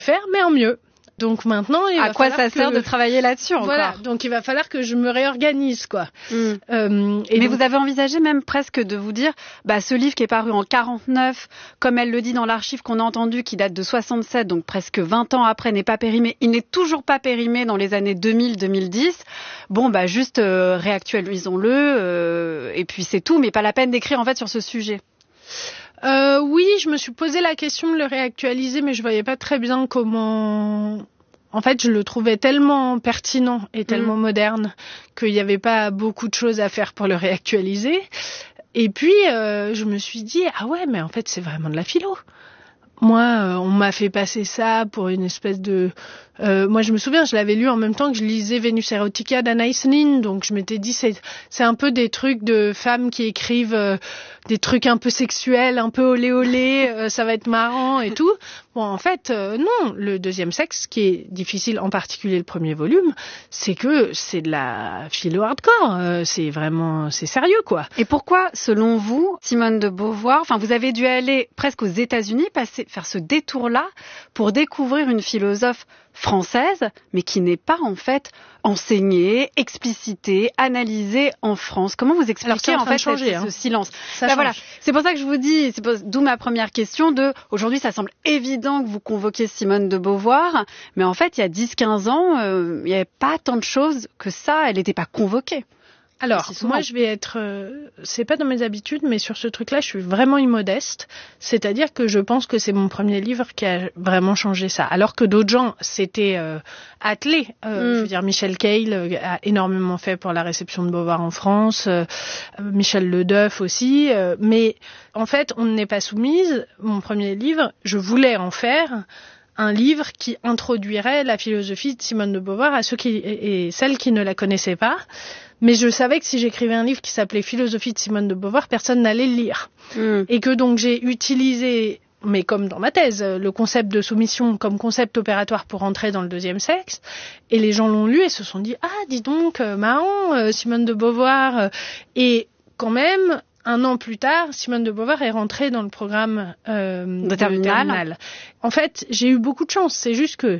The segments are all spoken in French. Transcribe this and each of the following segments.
faire, mais en mieux. Donc maintenant, à quoi ça sert de travailler là-dessus encore ? Voilà, donc il va falloir que je me réorganise, quoi. Mais donc... vous avez envisagé même presque de vous dire, ce livre qui est paru en 49, comme elle le dit dans l'archive qu'on a entendu, qui date de 67, donc presque 20 ans après, n'est pas périmé. Il n'est toujours pas périmé dans les années 2000-2010. Juste réactualisons-le, et puis c'est tout, mais pas la peine d'écrire en fait sur ce sujet. Oui, je me suis posé la question de le réactualiser, mais je voyais pas très bien comment... En fait, je le trouvais tellement pertinent et tellement moderne qu'il n'y avait pas beaucoup de choses à faire pour le réactualiser. Et puis, je me suis dit, ah ouais, mais en fait, c'est vraiment de la philo. Moi, on m'a fait passer ça pour une espèce de... moi, je me souviens, je l'avais lu en même temps que je lisais Vénus Erotica d'Anaïs Nin, donc je m'étais dit, c'est un peu des trucs de femmes qui écrivent des trucs un peu sexuels, un peu olé olé, ça va être marrant et tout. Bon, en fait, non, le deuxième sexe, qui est difficile, en particulier le premier volume, c'est que c'est de la philo hardcore, c'est sérieux, quoi. Et pourquoi, selon vous, Simone de Beauvoir, vous avez dû aller presque aux États-Unis, faire ce détour-là pour découvrir une philosophe française, mais qui n'est pas en fait enseignée, explicitée, analysée en France. Comment vous expliquez en fait ce silence ? Voilà. C'est pour ça que je vous dis, d'où ma première question aujourd'hui ça semble évident que vous convoquiez Simone de Beauvoir, mais en fait il y a 10-15 ans, il n'y avait pas tant de choses que ça, elle n'était pas convoquée. Alors, moi, je vais être... c'est pas dans mes habitudes, mais sur ce truc-là, je suis vraiment immodeste. C'est-à-dire que je pense que c'est mon premier livre qui a vraiment changé ça. Alors que d'autres gens s'étaient attelés. Je veux dire, Michel Keil a énormément fait pour la réception de Beauvoir en France. Michel Ledeuf aussi. Mais en fait, on n'est pas soumise. Mon premier livre, je voulais en faire un livre qui introduirait la philosophie de Simone de Beauvoir à ceux et celles qui ne la connaissaient pas. Mais je savais que si j'écrivais un livre qui s'appelait Philosophie de Simone de Beauvoir, personne n'allait le lire. Et que donc j'ai utilisé, mais comme dans ma thèse, le concept de soumission comme concept opératoire pour entrer dans le deuxième sexe. Et les gens l'ont lu et se sont dit « Ah, dis donc, marrant, Simone de Beauvoir ». Et quand même, 1 an plus tard, Simone de Beauvoir est rentrée dans le programme de terminale. En fait, j'ai eu beaucoup de chance. C'est juste que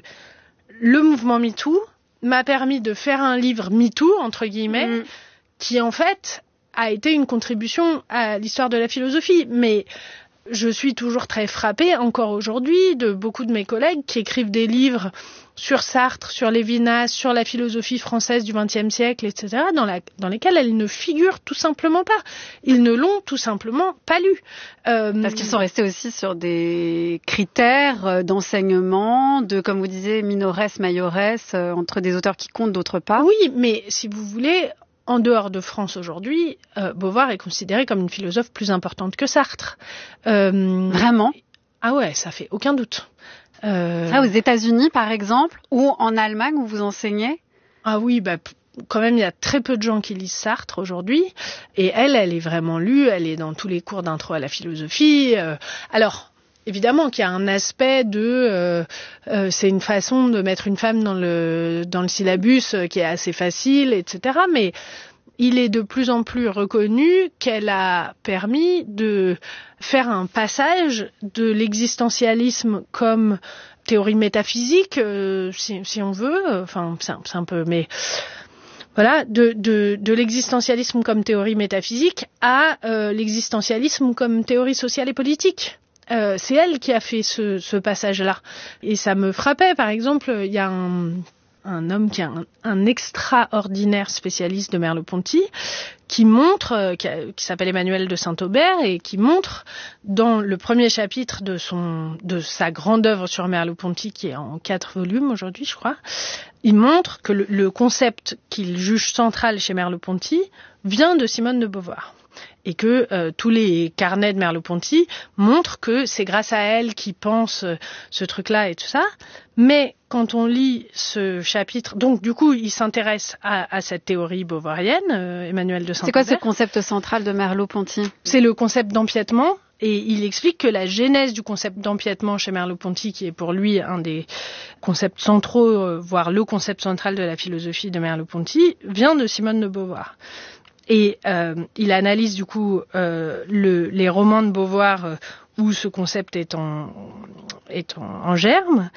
le mouvement MeToo m'a permis de faire un livre MeToo, entre guillemets, qui en fait a été une contribution à l'histoire de la philosophie. Mais je suis toujours très frappée, encore aujourd'hui, de beaucoup de mes collègues qui écrivent des livres sur Sartre, sur Lévinas, sur la philosophie française du XXe siècle, etc., dans lesquels elles ne figurent tout simplement pas. Ils ne l'ont tout simplement pas lu. Parce qu'ils sont restés aussi sur des critères d'enseignement, comme vous disiez, minores, mayores, entre des auteurs qui comptent, d'autres pas. Oui, mais si vous voulez... En dehors de France aujourd'hui, Beauvoir est considérée comme une philosophe plus importante que Sartre. Vraiment ? Ah ouais, ça fait aucun doute. Aux États-Unis, par exemple, ou en Allemagne où vous enseignez ? Ah oui, quand même, il y a très peu de gens qui lisent Sartre aujourd'hui. Et elle est vraiment lue, elle est dans tous les cours d'intro à la philosophie. Alors... Évidemment qu'il y a un aspect c'est une façon de mettre une femme dans le syllabus qui est assez facile, etc. Mais il est de plus en plus reconnu qu'elle a permis de faire un passage de l'existentialisme comme théorie métaphysique, si on veut. Enfin, c'est un peu, mais... Voilà, de l'existentialisme comme théorie métaphysique à l'existentialisme comme théorie sociale et politique. C'est elle qui a fait ce passage-là. Et ça me frappait, par exemple, il y a un homme qui est un extraordinaire spécialiste de Merleau-Ponty qui montre, qui s'appelle Emmanuel de Saint-Aubert et qui montre dans le premier chapitre de sa grande œuvre sur Merleau-Ponty qui est en 4 volumes aujourd'hui, je crois. Il montre que le concept qu'il juge central chez Merleau-Ponty vient de Simone de Beauvoir. Et que tous les carnets de Merleau-Ponty montrent que c'est grâce à elle qu'il pense ce truc-là et tout ça. Mais quand on lit ce chapitre, donc du coup, il s'intéresse à cette théorie beauvoirienne, Emmanuel de Saint-Aubert. C'est quoi ce concept central de Merleau-Ponty ? C'est le concept d'empiètement. Et il explique que la genèse du concept d'empiètement chez Merleau-Ponty, qui est pour lui un des concepts centraux, voire le concept central de la philosophie de Merleau-Ponty, vient de Simone de Beauvoir. Et il analyse du coup les romans de Beauvoir où ce concept est en germe,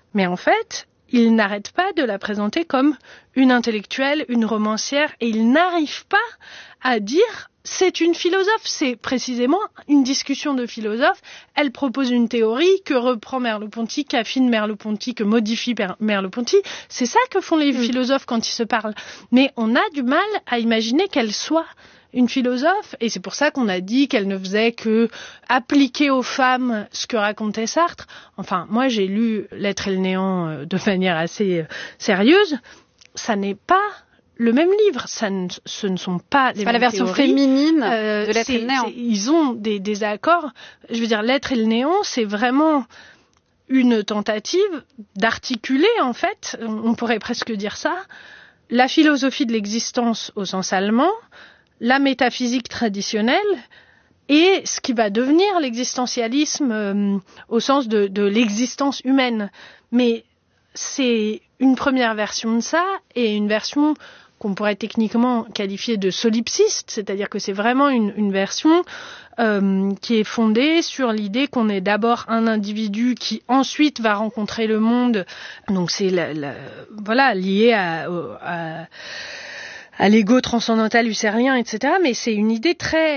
Mais en fait, il n'arrête pas de la présenter comme une intellectuelle, une romancière, et il n'arrive pas à dire c'est une philosophe, c'est précisément une discussion de philosophe. Elle propose une théorie que reprend Merleau-Ponty, qu'affine Merleau-Ponty, que modifie Merleau-Ponty. C'est ça que font les philosophes quand ils se parlent. Mais on a du mal à imaginer qu'elle soit une philosophe, et c'est pour ça qu'on a dit qu'elle ne faisait que appliquer aux femmes ce que racontait Sartre. Enfin, moi j'ai lu L'être et le néant de manière assez sérieuse. Ça n'est pas le même livre, ce ne sont pas les mêmes théories. C'est pas la version féminine de L'être et le néant. Ils ont des accords. Je veux dire, L'être et le néant, c'est vraiment une tentative d'articuler, en fait, on pourrait presque dire ça, la philosophie de l'existence au sens allemand, la métaphysique traditionnelle et ce qui va devenir l'existentialisme au sens de l'existence humaine. Mais c'est une première version de ça et une version qu'on pourrait techniquement qualifier de solipsiste, c'est-à-dire que c'est vraiment une version qui est fondée sur l'idée qu'on est d'abord un individu qui ensuite va rencontrer le monde. Donc c'est lié à l'ego transcendantal husserlien, etc. Mais c'est une idée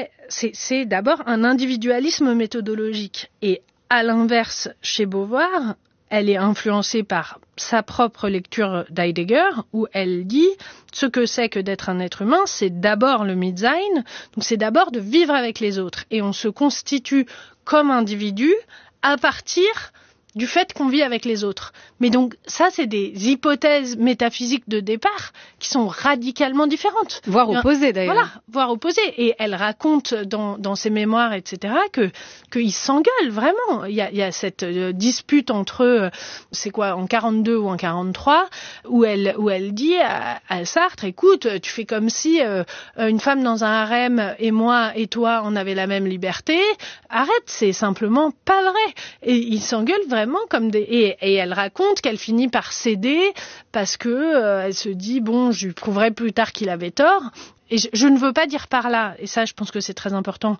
c'est d'abord un individualisme méthodologique. Et à l'inverse, chez Beauvoir, elle est influencée par sa propre lecture d'Heidegger, où elle dit ce que c'est que d'être un être humain, c'est d'abord le Mitsein, donc c'est d'abord de vivre avec les autres. Et on se constitue comme individu à partir du fait qu'on vit avec les autres. Mais donc, ça, c'est des hypothèses métaphysiques de départ qui sont radicalement différentes. Voire opposées, d'ailleurs. Voilà, voire opposées. Et elle raconte dans ses mémoires, etc., qu'ils s'engueulent, vraiment. Il y a cette dispute entre eux, c'est quoi, en 42 ou en 43, où elle dit à Sartre, écoute, tu fais comme si une femme dans un harem et moi et toi, on avait la même liberté. Arrête, c'est simplement pas vrai. Et ils s'engueulent vraiment comme et elle raconte qu'elle finit par céder parce que elle se dit bon, je lui prouverai plus tard qu'il avait tort. Et je ne veux pas dire par là, et ça je pense que c'est très important,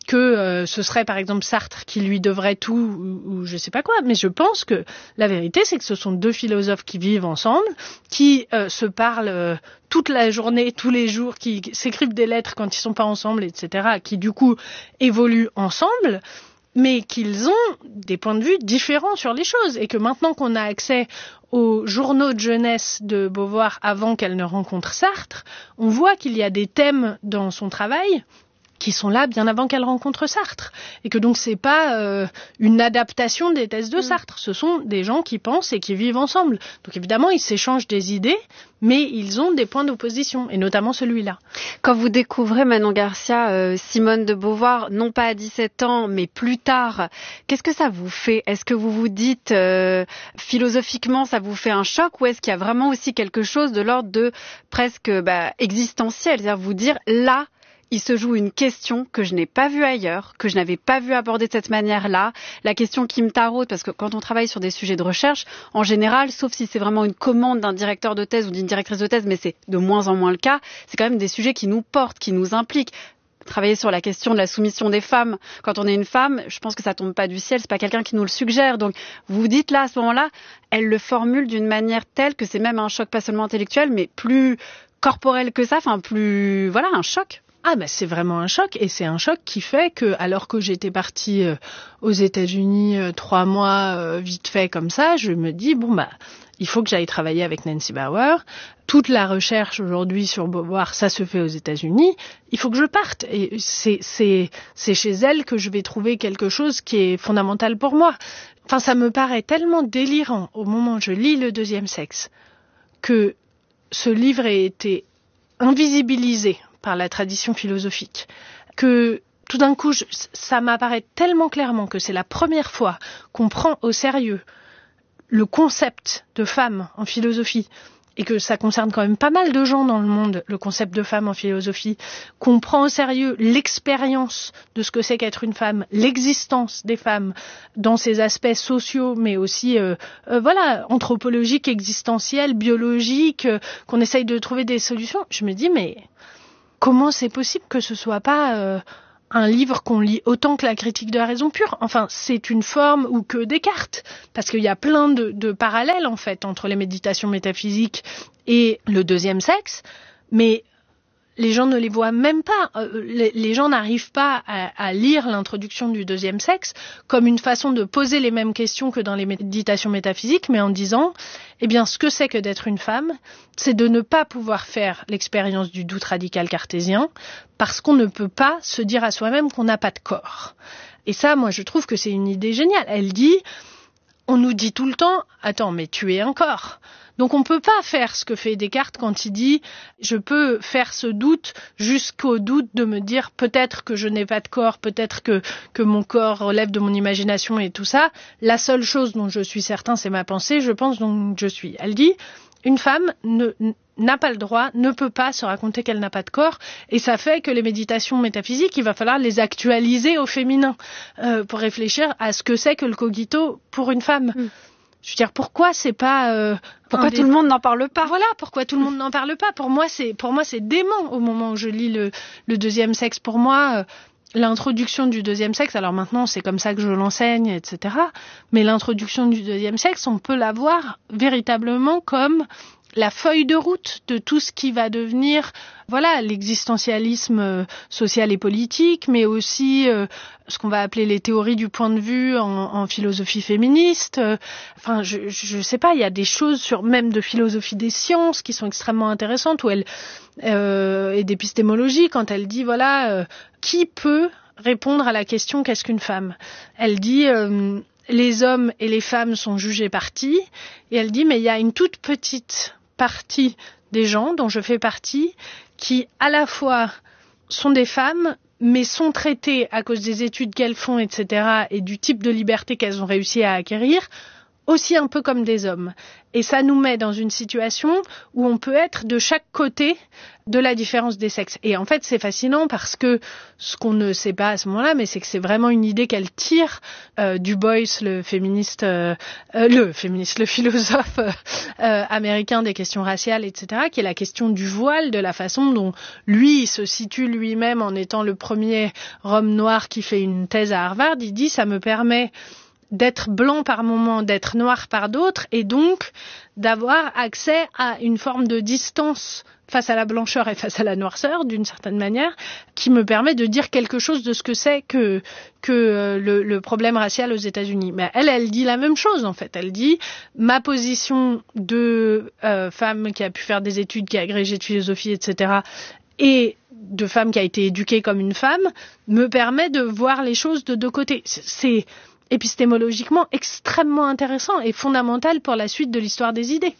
que ce serait par exemple Sartre qui lui devrait tout ou je sais pas quoi, mais je pense que la vérité c'est que ce sont deux philosophes qui vivent ensemble, qui se parlent toute la journée, tous les jours, qui s'écrivent des lettres quand ils sont pas ensemble, etc., qui du coup évoluent ensemble, mais qu'ils ont des points de vue différents sur les choses et que maintenant qu'on a accès aux journaux de jeunesse de Beauvoir avant qu'elle ne rencontre Sartre, on voit qu'il y a des thèmes dans son travail qui sont là bien avant qu'elle rencontre Sartre. Et que donc c'est pas une adaptation des thèses de Sartre, ce sont des gens qui pensent et qui vivent ensemble. Donc évidemment, ils s'échangent des idées, mais ils ont des points d'opposition, et notamment celui-là. Quand vous découvrez Manon Garcia, Simone de Beauvoir, non pas à 17 ans, mais plus tard, qu'est-ce que ça vous fait? Est-ce que vous vous dites, philosophiquement, ça vous fait un choc, ou est-ce qu'il y a vraiment aussi quelque chose de l'ordre de presque existentiel, c'est-à-dire vous dire, là, il se joue une question que je n'ai pas vue ailleurs, que je n'avais pas vu aborder de cette manière-là. La question qui me taraude, parce que quand on travaille sur des sujets de recherche, en général, sauf si c'est vraiment une commande d'un directeur de thèse ou d'une directrice de thèse, mais c'est de moins en moins le cas, c'est quand même des sujets qui nous portent, qui nous impliquent. Travailler sur la question de la soumission des femmes. Quand on est une femme, je pense que ça tombe pas du ciel, c'est pas quelqu'un qui nous le suggère. Donc, vous vous dites là, à ce moment-là, elle le formule d'une manière telle que c'est même un choc pas seulement intellectuel, mais plus corporel que ça, enfin plus, voilà, un choc. Ah ben c'est vraiment un choc, et c'est un choc qui fait que, alors que j'étais partie aux États-Unis 3 mois vite fait comme ça, je me dis il faut que j'aille travailler avec Nancy Bauer. Toute la recherche aujourd'hui sur Beauvoir, ça se fait aux États-Unis. Il faut que je parte, et c'est chez elle que je vais trouver quelque chose qui est fondamental pour moi. Enfin, ça me paraît tellement délirant au moment où je lis Le Deuxième Sexe que ce livre ait été invisibilisé par la tradition philosophique, que tout d'un coup, ça m'apparaît tellement clairement que c'est la première fois qu'on prend au sérieux le concept de femme en philosophie, et que ça concerne quand même pas mal de gens dans le monde, le concept de femme en philosophie, qu'on prend au sérieux l'expérience de ce que c'est qu'être une femme, l'existence des femmes dans ses aspects sociaux, mais aussi anthropologiques, existentiels, biologiques, qu'on essaye de trouver des solutions. Je me dis, mais comment c'est possible que ce soit pas un livre qu'on lit autant que la critique de la raison pure. Enfin, c'est une forme ou que Descartes, parce qu'il y a plein de parallèles en fait entre les méditations métaphysiques et le deuxième sexe, mais les gens ne les voient même pas. Les gens n'arrivent pas à lire l'introduction du deuxième sexe comme une façon de poser les mêmes questions que dans les méditations métaphysiques, mais en disant, eh bien, ce que c'est que d'être une femme, c'est de ne pas pouvoir faire l'expérience du doute radical cartésien parce qu'on ne peut pas se dire à soi-même qu'on n'a pas de corps. Et ça, moi, je trouve que c'est une idée géniale. Elle dit, on nous dit tout le temps, attends, mais tu es un corps. Donc on ne peut pas faire ce que fait Descartes quand il dit « je peux faire ce doute jusqu'au doute de me dire peut-être que je n'ai pas de corps, peut-être que mon corps relève de mon imagination et tout ça. La seule chose dont je suis certain, c'est ma pensée, je pense donc je suis. » Elle dit « une femme n'a pas le droit, ne peut pas se raconter qu'elle n'a pas de corps. » Et ça fait que les méditations métaphysiques, il va falloir les actualiser au féminin pour réfléchir à ce que c'est que le cogito pour une femme. Je veux dire, pourquoi c'est pas pourquoi tout le monde n'en parle pas? Voilà, pourquoi tout le monde n'en parle pas. Pour moi, c'est dément au moment où je lis le deuxième sexe. Pour moi, l'introduction du deuxième sexe, alors maintenant c'est comme ça que je l'enseigne, etc. Mais l'introduction du deuxième sexe, on peut la voir véritablement comme la feuille de route de tout ce qui va devenir, voilà, l'existentialisme social et politique, mais aussi ce qu'on va appeler les théories du point de vue en philosophie féministe. Enfin, je sais pas, il y a des choses même de philosophie des sciences qui sont extrêmement intéressantes, où elle et d'épistémologie, quand elle dit, voilà, qui peut répondre à la question qu'est-ce qu'une femme? Elle dit les hommes et les femmes sont jugés partis, et elle dit mais il y a une toute petite partie des gens dont je fais partie qui à la fois sont des femmes mais sont traitées à cause des études qu'elles font, etc., et du type de liberté qu'elles ont réussi à acquérir, aussi un peu comme des hommes. Et ça nous met dans une situation où on peut être de chaque côté de la différence des sexes. Et en fait, c'est fascinant parce que ce qu'on ne sait pas à ce moment-là, mais c'est que c'est vraiment une idée qu'elle tire du Boyce, le philosophe américain des questions raciales, etc., qui est la question du voile, de la façon dont lui il se situe lui-même en étant le premier homme noir qui fait une thèse à Harvard. Il dit, ça me permet d'être blanc par moments, d'être noir par d'autres, et donc d'avoir accès à une forme de distance face à la blancheur et face à la noirceur, d'une certaine manière, qui me permet de dire quelque chose de ce que c'est que le problème racial aux États-Unis. Mais elle dit la même chose, en fait. Elle dit, ma position de femme qui a pu faire des études, qui a agrégé de philosophie, etc., et de femme qui a été éduquée comme une femme, me permet de voir les choses de deux côtés. C'est épistémologiquement extrêmement intéressant et fondamental pour la suite de l'histoire des idées.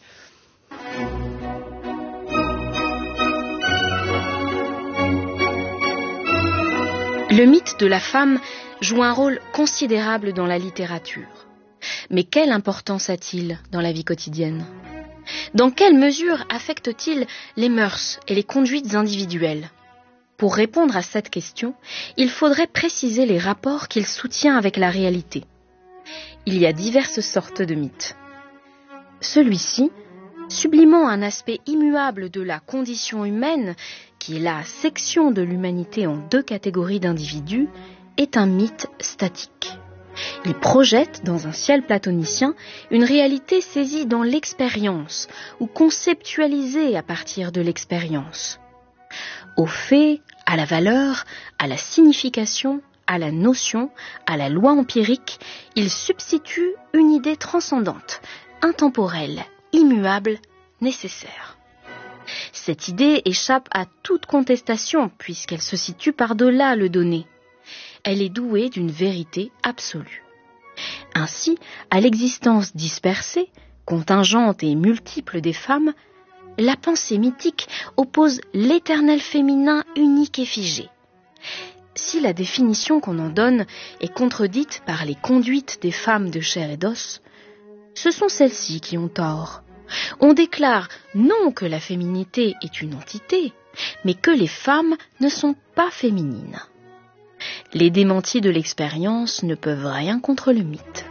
Le mythe de la femme joue un rôle considérable dans la littérature. Mais quelle importance a-t-il dans la vie quotidienne ? Dans quelle mesure affecte-t-il les mœurs et les conduites individuelles ? Pour répondre à cette question, il faudrait préciser les rapports qu'il soutient avec la réalité. Il y a diverses sortes de mythes. Celui-ci, sublimant un aspect immuable de la condition humaine, qui est la section de l'humanité en deux catégories d'individus, est un mythe statique. Il projette dans un ciel platonicien une réalité saisie dans l'expérience ou conceptualisée à partir de l'expérience. Au fait, à la valeur, à la signification, à la notion, à la loi empirique, il substitue une idée transcendante, intemporelle, immuable, nécessaire. Cette idée échappe à toute contestation puisqu'elle se situe par-delà le donné. Elle est douée d'une vérité absolue. Ainsi, à l'existence dispersée, contingente et multiple des femmes, la pensée mythique oppose l'éternel féminin unique et figé. Si la définition qu'on en donne est contredite par les conduites des femmes de chair et d'os, ce sont celles-ci qui ont tort. On déclare non que la féminité est une entité, mais que les femmes ne sont pas féminines. Les démentis de l'expérience ne peuvent rien contre le mythe.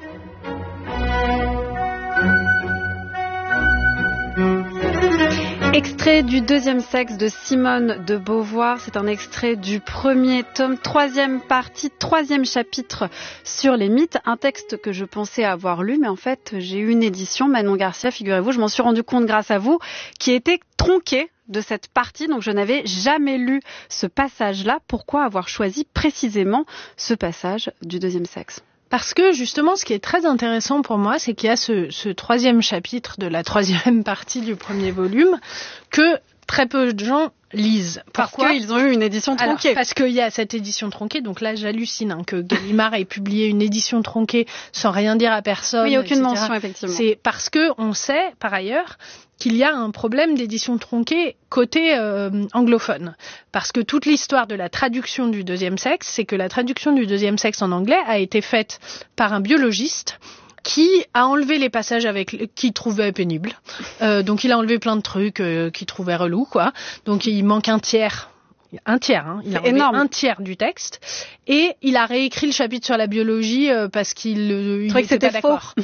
Extrait du Deuxième sexe de Simone de Beauvoir. C'est un extrait du premier tome, 3e partie, 3e chapitre sur les mythes. Un texte que je pensais avoir lu, mais en fait, j'ai eu une édition, Manon Garcia, figurez-vous, je m'en suis rendu compte grâce à vous, qui était tronquée de cette partie. Donc je n'avais jamais lu ce passage-là. Pourquoi avoir choisi précisément ce passage du Deuxième sexe ? Parce que justement, ce qui est très intéressant pour moi, c'est qu'il y a ce 3e chapitre de la 3e partie du premier volume que très peu de gens lisent. Pourquoi ? Parce qu'ils ont eu une édition tronquée. Alors, parce qu'il y a cette édition tronquée, donc là j'hallucine que Gallimard ait publié une édition tronquée sans rien dire à personne. Oui, il n'y a aucune etc. mention, effectivement. C'est parce que on sait, par ailleurs, qu'il y a un problème d'édition tronquée côté anglophone. Parce que toute l'histoire de la traduction du Deuxième sexe, c'est que la traduction du Deuxième sexe en anglais a été faite par un biologiste qui a enlevé les passages qu'il trouvait pénibles. Donc il a enlevé plein de trucs qu'il trouvait relous, quoi. Donc il manque un tiers. Il a enlevé énorme. Un tiers du texte et il a réécrit le chapitre sur la biologie parce qu'il trouvait que c'était pas d'accord.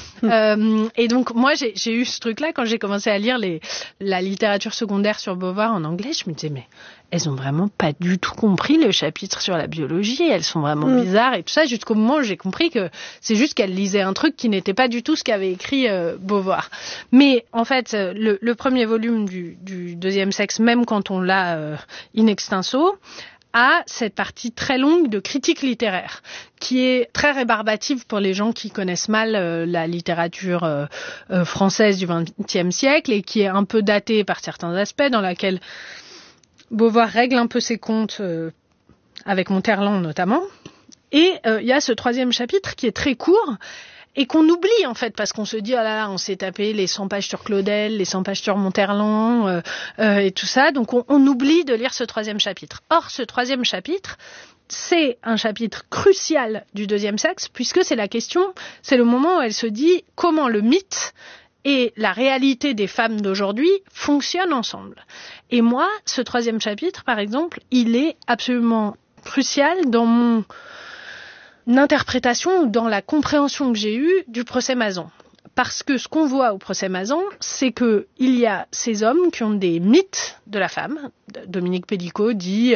Et donc moi j'ai eu ce truc-là quand j'ai commencé à lire la littérature secondaire sur Beauvoir en anglais. Je me disais mais elles ont vraiment pas du tout compris le chapitre sur la biologie. Elles sont vraiment bizarres et tout ça jusqu'au moment où j'ai compris que c'est juste qu'elles lisaient un truc qui n'était pas du tout ce qu'avait écrit Beauvoir. Mais en fait le premier volume du Deuxième sexe, même quand on l'a in extenso, a cette partie très longue de critique littéraire qui est très rébarbative pour les gens qui connaissent mal la littérature française du XXe siècle et qui est un peu datée par certains aspects, dans laquelle Beauvoir règle un peu ses comptes avec Monterland notamment. Et il y a ce 3e chapitre qui est très court et qu'on oublie en fait parce qu'on se dit oh là là, on s'est tapé les 100 pages sur Claudel, les 100 pages sur Monterland et tout ça, donc on oublie de lire ce 3e chapitre. Or ce 3e chapitre, c'est un chapitre crucial du Deuxième sexe puisque c'est la question, c'est le moment où elle se dit comment le mythe et la réalité des femmes d'aujourd'hui fonctionnent ensemble. Et moi, ce 3e chapitre, par exemple, il est absolument crucial dans mon interprétation ou dans la compréhension que j'ai eue du procès Mazan. Parce que ce qu'on voit au procès Mazan, c'est qu'il y a ces hommes qui ont des mythes de la femme. Dominique Pellicot dit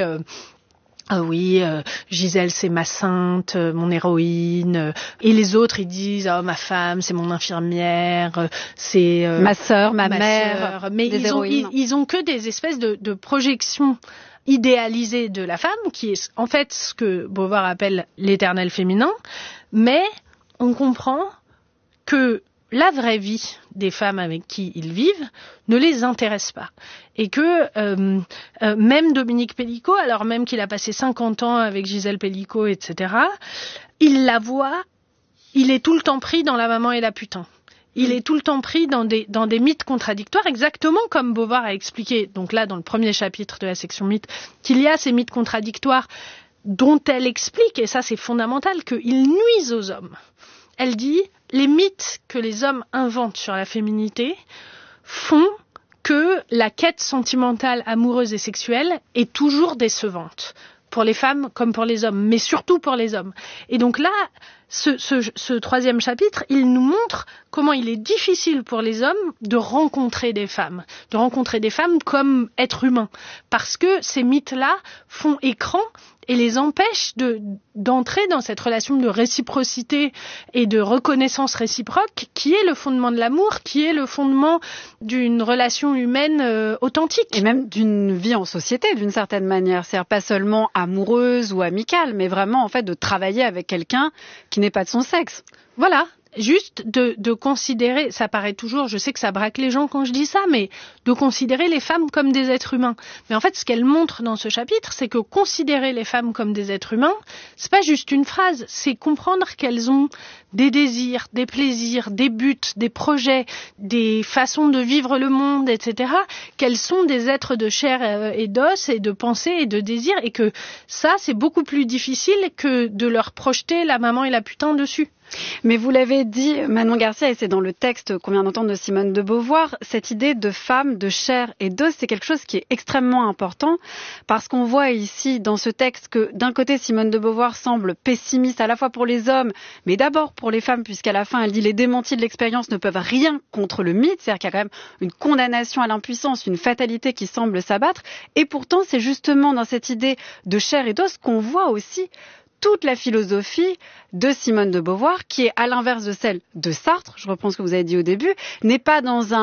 ah oui, Gisèle c'est ma sainte, mon héroïne, et les autres ils disent oh ma femme c'est mon infirmière, c'est ma sœur, ma mère. Sœur, mais ils ont que des espèces de projections idéalisées de la femme, qui est en fait ce que Beauvoir appelle l'éternel féminin, mais on comprend que la vraie vie des femmes avec qui ils vivent ne les intéresse pas. Et que même Dominique Pellicot, alors même qu'il a passé 50 ans avec Gisèle Pellicot, etc., il la voit, il est tout le temps pris dans la maman et la putain. Il est tout le temps pris dans des mythes contradictoires, exactement comme Beauvoir a expliqué, donc là dans le premier chapitre de la section mythes, qu'il y a ces mythes contradictoires dont elle explique, et ça c'est fondamental, qu'ils nuisent aux hommes. Elle dit, les mythes que les hommes inventent sur la féminité font que la quête sentimentale, amoureuse et sexuelle est toujours décevante. Pour les femmes comme pour les hommes, mais surtout pour les hommes. Et donc là, ce 3e chapitre, il nous montre comment il est difficile pour les hommes de rencontrer des femmes comme êtres humains. Parce que ces mythes-là font écran et les empêchent d'entrer dans cette relation de réciprocité et de reconnaissance réciproque qui est le fondement de l'amour, qui est le fondement d'une relation humaine authentique. Et même d'une vie en société, d'une certaine manière. C'est-à-dire pas seulement amoureuse ou amicale, mais vraiment en fait de travailler avec quelqu'un qui n'est pas de son sexe. Voilà. Juste de considérer, ça paraît toujours, je sais que ça braque les gens quand je dis ça, mais de considérer les femmes comme des êtres humains. Mais en fait, ce qu'elle montre dans ce chapitre, c'est que considérer les femmes comme des êtres humains, c'est pas juste une phrase, c'est comprendre qu'elles ont des désirs, des plaisirs, des buts, des projets, des façons de vivre le monde, etc. Qu'elles sont des êtres de chair et d'os et de pensée et de désir, et que ça, c'est beaucoup plus difficile que de leur projeter la maman et la putain dessus. Mais vous l'avez dit, Manon Garcia, et c'est dans le texte qu'on vient d'entendre de Simone de Beauvoir, cette idée de femme, de chair et d'os, c'est quelque chose qui est extrêmement important parce qu'on voit ici dans ce texte que d'un côté Simone de Beauvoir semble pessimiste à la fois pour les hommes, mais d'abord pour les femmes, puisqu'à la fin elle dit les démentis de l'expérience ne peuvent rien contre le mythe, c'est-à-dire qu'il y a quand même une condamnation à l'impuissance, une fatalité qui semble s'abattre, et pourtant c'est justement dans cette idée de chair et d'os qu'on voit aussi toute la philosophie de Simone de Beauvoir, qui est à l'inverse de celle de Sartre, je reprends ce que vous avez dit au début, n'est pas dans